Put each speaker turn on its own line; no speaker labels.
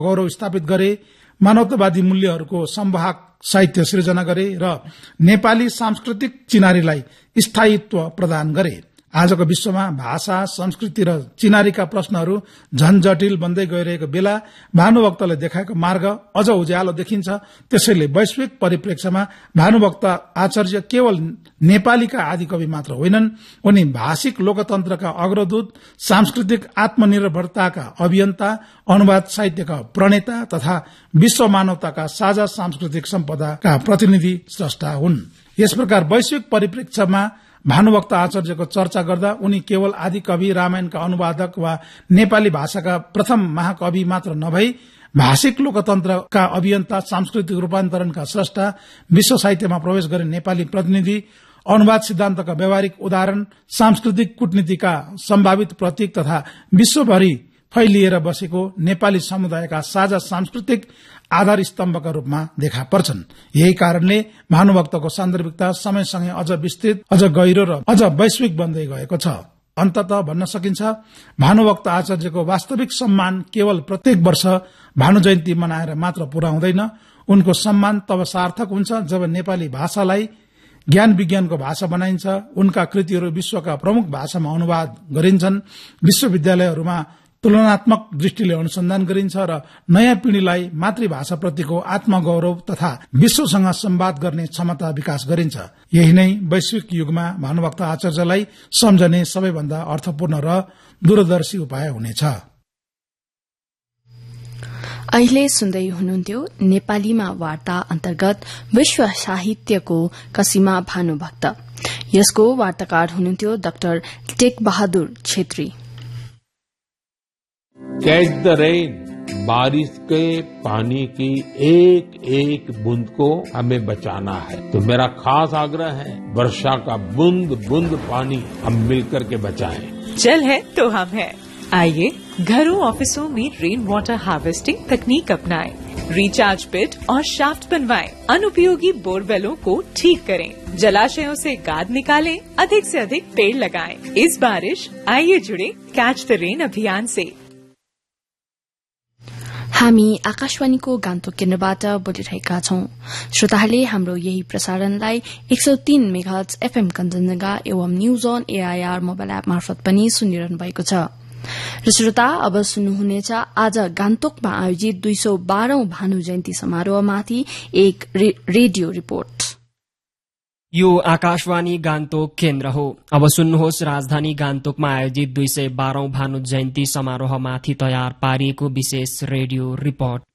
गौरव स्थापित गरे, मानवतावादी मूल्यहरूको संवाहक साहित्य सृजना गरे र नेपाली सांस्कृतिक चिनारीलाई स्थायित्व प्रदान गरे। आजको विश्वमा भाषा, संस्कृति र चिनारीका प्रश्नहरू झन जटिल बन्दै गइरहेको बेला भानुभक्तले देखाएको मार्ग अझ उज्यालो देखिन्छ। त्यसैले वैश्विक परिप्रेक्ष्यमा भानुभक्त आचार्य केवल नेपालीका आदिकवि मात्र होइनन्, उनी भाषिक लोकतन्त्रका अग्रदूत, सांस्कृतिक आत्मनिर्भरताका अभियन्ता, अनुवाद साहित्यका प्रणेता तथा विश्व मानवताका साझा सांस्कृतिक सम्पदाका प्रतिनिधि स्रष्टा हुन्। यस प्रकार वैश्विक परिप्रेक्ष्यमा भानुभक्त आचार्यको चर्चा गर्दा उनी केवल आदिकवि, रामायणका अनुवादक वा नेपाली भाषाका प्रथम महाकवि मात्र नभई भाषिक लोकतन्त्रका अभियन्ता, सांस्कृतिक रूपान्तरणका स्रष्टा, विश्व साहित्यमा प्रवेश गर्ने नेपाली प्रतिनिधि, अनुवाद सिद्धान्तका व्यावहारिक उदाहरण, सांस्कृतिक कूटनीतिका सम्भावित प्रतीक तथा विश्वभरि फैलिएर बसेको नेपाली समुदायका साझा सांस्कृतिक आधार स्तम्भका रूपमा देखा पर्छन्। यही कारणले भानुभक्तको सान्दर्भिकता समयसँगै अझ विस्तृत, अझ गहिरो र अझ वैश्विक बन्दै गएको छ। अन्ततः भन्न सकिन्छ, भानुभक्त आचार्यको वास्तविक सम्मान केवल प्रत्येक वर्ष भानु जयन्ती मनाएर मात्र पूरा हुँदैन। उनको सम्मान तब सार्थक हुन्छ जब नेपाली भाषालाई ज्ञान विज्ञानको भाषा बनाइन्छ, उनका कृतिहरू विश्वका प्रमुख भाषामा अनुवाद गरिन्छन्, विश्वविद्यालयहरूमा तुलनात्मक दृष्टिले अनुसन्धान गरिन्छ र नयाँ पीढ़ीलाई मातृभाषाप्रतिको आत्मगौरव तथा विश्वसँग संवाद गर्ने क्षमता विकास गरिन्छ। यही नै वैश्विक युगमा भानुभक्त आचार्यलाई सम्झने सबैभन्दा अर्थपूर्ण र दूरदर्शी उपाय हुनेछ।
अहिले सुन्दै हुनुहुन्थ्यो नेपालीमा वार्ता अन्तर्गत विश्व साहित्यको कसीमा भानुभक्त। यसको वार्ताकार हुनुहुन्थ्यो doctor take Bahadur Chhetri.
Catch the rain, बारिश के पानी की एक एक बूंद को हमें बचाना है। तो मेरा खास आग्रह है, वर्षा का बूंद बूंद पानी हम मिलकर के बचाएं।
जल है तो हम है। आइए घरों ऑफिसों में रेन वाटर हार्वेस्टिंग तकनीक अपनाएं, रिचार्ज पिट और शाफ्ट बनवाएं, अनुपयोगी बोरवेलों को ठीक करें, जलाशयों से गाद निकालें, अधिक से अधिक पेड़ लगाएं। इस बारिश आइए जुड़े कैच द रेन अभियान से।
हामी आकाशवाणीको गान्तोक केन्द्रबाट बोलिरहेका छौं। श्रोताहरूले हाम्रो यही प्रसारणलाई 103 मेगाहर्ट्ज एफएम कञ्चनजंघा एवं news on AIR mobile app मार्फत पनि सुनिरहनु भएको छ। र श्रोता, अब सुन्नुहुनेछ आज गान्तोकमा आयोजित 212औं भानु जयन्ती समारोहमाथि एक रेडियो रिपोर्ट।
यो आकाशवाणी गान्तोक केन्द्र हो। अब सुन्नुहोस् राजधानी गान्तोकमा आयोजित 212औं भानु जयन्ती समारोहमाथि तयार पारिएको विशेष रेडियो रिपोर्ट।